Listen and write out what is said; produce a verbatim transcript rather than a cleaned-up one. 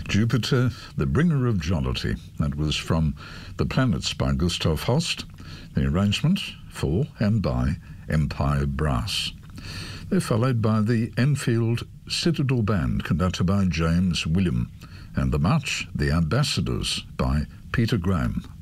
Jupiter, the Bringer of Jollity. That was from The Planets by Gustav Holst. The arrangement for and by Empire Brass. They're followed by the Enfield Citadel Band, conducted by James William, and the march, The Ambassadors, by Peter Graham.